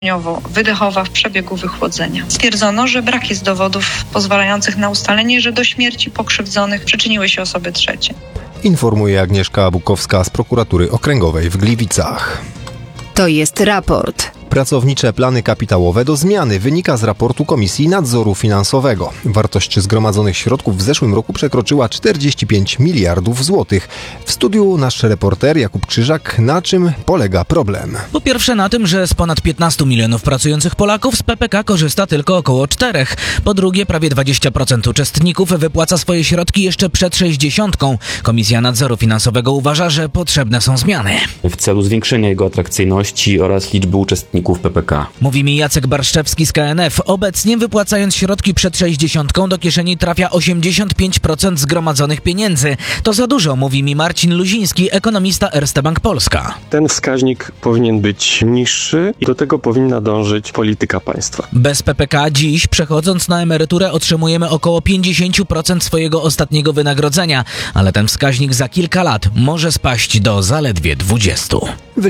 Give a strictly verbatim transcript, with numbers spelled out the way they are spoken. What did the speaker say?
wydechowa w przebiegu wychłodzenia. Stwierdzono, że brak jest dowodów pozwalających na ustalenie, że do śmierci pokrzywdzonych przyczyniły się osoby trzecie. Informuje Agnieszka Bukowska z Prokuratury Okręgowej w Gliwicach. To jest raport. Pracownicze plany kapitałowe do zmiany wynika z raportu Komisji Nadzoru Finansowego. Wartość zgromadzonych środków w zeszłym roku przekroczyła czterdzieści pięć miliardów złotych. W studiu nasz reporter Jakub Krzyżak, na czym polega problem? Po pierwsze na tym, że z ponad piętnastu milionów pracujących Polaków z P P K korzysta tylko około czterech. Po drugie, prawie dwadzieścia procent uczestników wypłaca swoje środki jeszcze przed sześćdziesiątką. Komisja Nadzoru Finansowego uważa, że potrzebne są zmiany. W celu zwiększenia jego atrakcyjności oraz liczby uczestników P P K. Mówi mi Jacek Barszczewski z K N F. Obecnie wypłacając środki przed sześćdziesiątką do kieszeni trafia osiemdziesiąt pięć procent zgromadzonych pieniędzy. To za dużo, mówi mi Marcin Luziński, ekonomista Erste Bank Polska. Ten wskaźnik powinien być niższy i do tego powinna dążyć polityka państwa. Bez P P K dziś, przechodząc na emeryturę, otrzymujemy około pięćdziesiąt procent swojego ostatniego wynagrodzenia, ale ten wskaźnik za kilka lat może spaść do zaledwie dwudziestu procent.